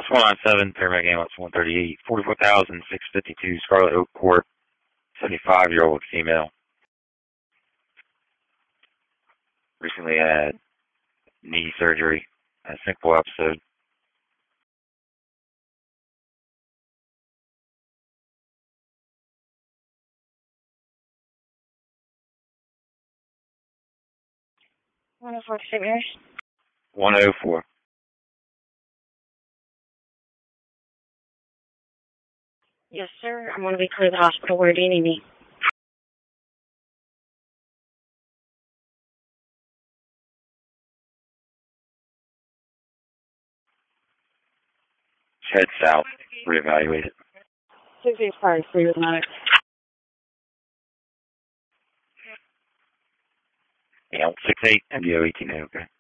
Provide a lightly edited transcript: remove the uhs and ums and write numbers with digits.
197, Paramedic Ambulance 138, 44,652, Scarlet Oak Court, 75-year-old female. Recently had knee surgery, a simple episode. St. Mary's? 104. Yes, sir. I'm going to be clear the hospital. Where do you need me? Head south. Reevaluate it. 6-8 fire, 3 with medic. Yeah, 68, MDO 18, okay.